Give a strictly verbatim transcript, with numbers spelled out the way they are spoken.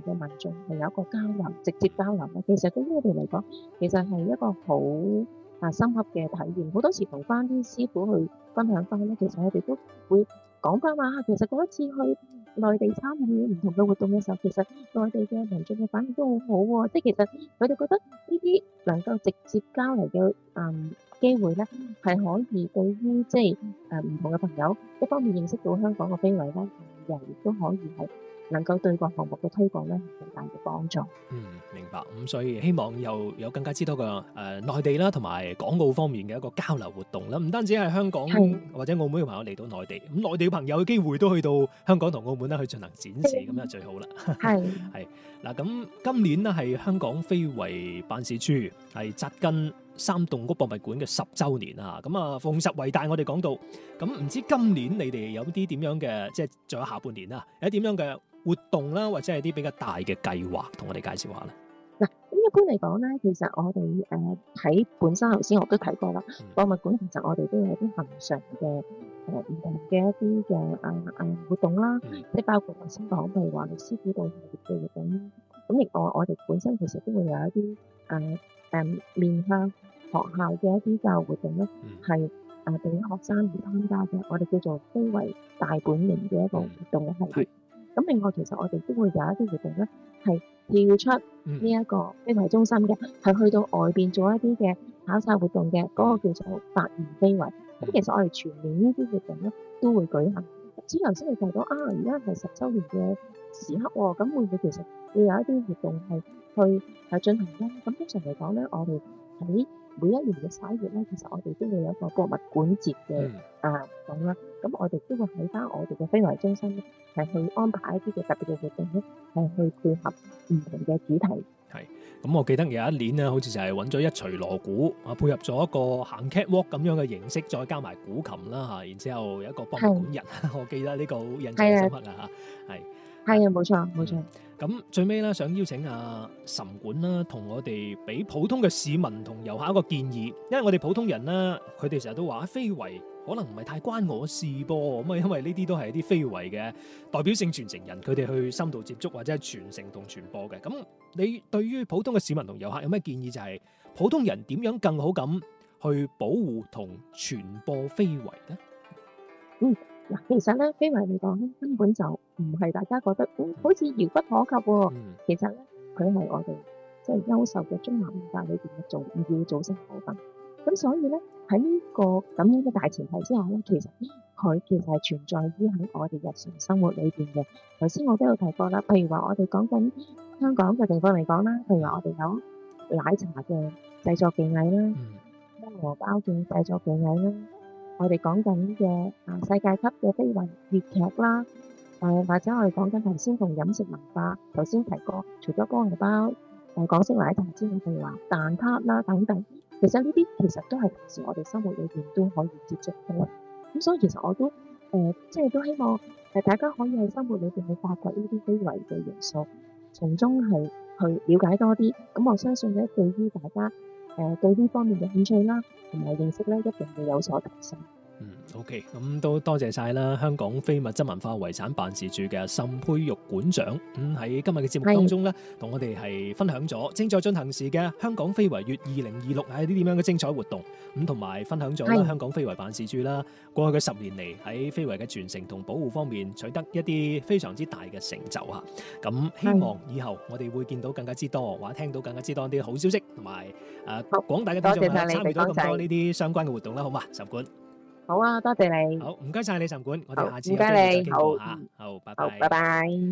同嘅民眾係有一個交流，直接交流咧，其實對於我哋嚟講，其實係一個好啊深刻嘅體驗。好多時同翻啲師傅去分享翻咧，其實我哋都會講翻話，啊其實嗰一次去內地參與唔同嘅活動嘅時候，其實內地嘅民眾嘅反應都好好喎。即係其實佢哋覺得呢啲能夠直接交流嘅嗯機會咧，係可以對於即係誒唔同嘅朋友，一方面認識到香港嘅非遺啦，二嚟亦都可以係能夠對個項目嘅推廣咧有更大嘅幫助。 嗯，明白。咁所以希望又有更加之多嘅誒內地啦，同埋港澳方面嘅一個交流活動啦。唔單止係香港係或者澳門嘅朋友嚟到內地，咁內地嘅朋友嘅機會都去到香港同澳門咧去進行展示，咁就最好啦。 係係嗱，咁今年呢係香港非遺辦事處係扎根三棟屋博物館嘅十週年啊！咁啊，奉十為大，我哋講到咁，唔知今年你哋有啲點樣嘅，即係仲有下半年啦，有啲點樣嘅活動啦，或者係啲比較大嘅計劃，同我哋介紹下咧。 嗱，咁一般嚟講咧，其實我哋誒喺本身頭先我都提過啦，博物館其實我哋都有啲恆常嘅誒唔同嘅一啲嘅啊啊活動啦， 嗯即係包括頭先講，譬如話律師輔導業嘅活動啦。咁亦我我哋本身其實都會有一啲誒誒面向學校嘅一啲教育活動咧， 嗯係誒俾學生而參加嘅，我哋叫做非遺大本營嘅一個活動嘅系列。咁另外其實我哋都會有一啲活動咧，係跳出呢一個非遺中心嘅，係去到外邊做一啲嘅考察活動嘅，嗰、個叫做發現非遺。咁其實我哋全年呢啲活動咧都會舉行。至於頭先你提到啊，而家係十週年嘅時刻喎，咁會唔會其實會有一啲活動係去係進行咧？咁通常嚟講咧，我哋喺每一年嘅十一月咧，其實我哋都會有一個博物館節嘅啊活動啦。咁我哋都會喺翻我哋嘅非遺中心咧，係去安排一啲嘅特別嘅活動咧，係去配合唔同嘅主題。 係，咁我記得有一年咧，好似就係揾咗一錘鑼鼓啊，配合咗一個行 catwalk 咁樣嘅形式，再加埋古琴啦嚇，然之後有一個博物館日，我記得呢個好印象深刻啊嚇，係。 係啊，冇錯冇錯。 咁最尾咧，想邀請阿岑管啦，同我哋俾普通嘅市民同遊客一個建議，因為我哋普通人啦，佢哋成日都話非遺可能唔係太關我事噃，咁啊，因為呢啲都係一啲非遺嘅代表性傳承人，佢哋去深度接觸或者係傳承同傳播嘅。咁你對於普通嘅市民同遊客有咩建議？就係普通人點樣更好咁去保護同傳播非遺咧？ 嗯。嗱，其實咧，非遺嚟講咧，根本就唔係大家覺得，嗯，好似遙不可及喎。 嗯其實咧，佢係我哋即係優秀嘅中華文化裏邊嘅組要組成部分。咁所以咧，喺呢個咁樣嘅大前提之下咧，其實佢其實係存在於喺我哋日常生活裏邊嘅。頭先我都有提過啦，譬如話我哋講緊香港嘅地方嚟講啦，譬如話我哋有奶茶嘅製作技藝啦，菠蘿包嘅製作技藝啦。我哋講緊嘅啊世界級嘅非遺粵劇啦，誒或者我哋講緊頭先同飲食文化，頭先提過，除咗菠蘿包、誒港式奶茶之外，譬如話蛋撻啦等等，其實呢啲其實都係平時我哋生活裏邊都可以接觸到。咁所以其實我都誒、呃、即係都希望誒大家可以喺生活裏邊去發掘呢啲非遺嘅元素，從中係去了解多啲。咁我相信咧，對於大家誒、呃、對呢方面嘅興趣啦，同埋認識咧，一定會有所提升。 嗯 ，OK，咁都多謝晒啦，香港非物質文化遺產辦事處嘅岑佩玉館長，咁喺今日嘅節目當中咧，同我哋係分享咗正在進行時嘅香港非遺月二零二六係啲點樣嘅精彩活動，咁同埋分享咗啦香港非遺辦事處啦，過去嘅十年嚟喺非遺嘅傳承同保護方面取得一啲非常之大嘅成就嚇，咁希望以後我哋會見到更加之多，或者聽到更加之多啲好消息，同埋誒廣大嘅聽眾朋友參與到咁多呢啲相關嘅活動啦，好嘛，岑管。 好啊，多謝你。 好，唔該晒你岑管，我哋下次有機會唔該你， 再傾過嚇。好，拜拜。 好，拜拜。